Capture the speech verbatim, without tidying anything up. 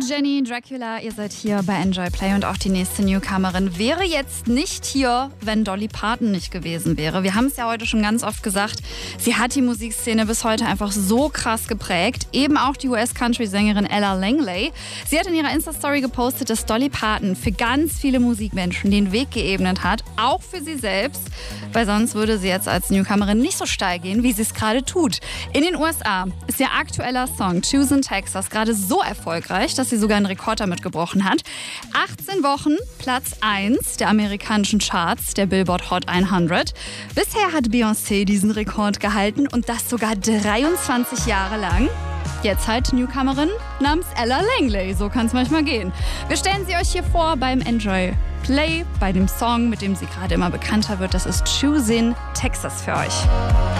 Jenny Dracula, ihr seid hier bei Enjoy Play und auch die nächste Newcomerin wäre jetzt nicht hier, wenn Dolly Parton nicht gewesen wäre. Wir haben es ja heute schon ganz oft gesagt, sie hat die Musikszene bis heute einfach so krass geprägt. Eben auch die U S-Country-Sängerin Ella Langley. Sie hat in ihrer Insta-Story gepostet, dass Dolly Parton für ganz viele Musikmenschen den Weg geebnet hat, auch für sie selbst, weil sonst würde sie jetzt als Newcomerin nicht so steil gehen, wie sie es gerade tut. In den U S A ist ihr aktueller Song Choose in Texas gerade so erfolgreich, dass sie sogar einen Rekord damit gebrochen hat. achtzehn Wochen, Platz eins der amerikanischen Charts, der Billboard Hot hundert. Bisher hat Beyoncé diesen Rekord gehalten und das sogar dreiundzwanzig Jahre lang. Jetzt halt Newcomerin namens Ella Langley, so kann es manchmal gehen. Wir stellen sie euch hier vor beim Enjoy Play, bei dem Song, mit dem sie gerade immer bekannter wird. Das ist Choose in Texas für euch.